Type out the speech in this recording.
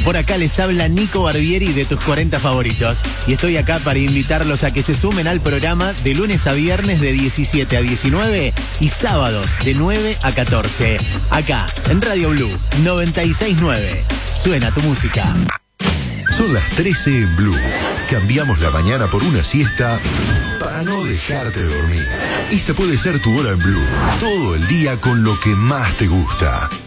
Por acá les habla Nico Barbieri de tus 40 favoritos. Y estoy acá para invitarlos a que se sumen al programa de lunes a viernes de 17 a 19 y sábados de 9 a 14. Acá, en Radio Blue 96.9. Suena tu música. Son las 13 en Blue. Cambiamos la mañana por una siesta para no dejarte dormir. Esta puede ser tu hora en Blue. Todo el día con lo que más te gusta.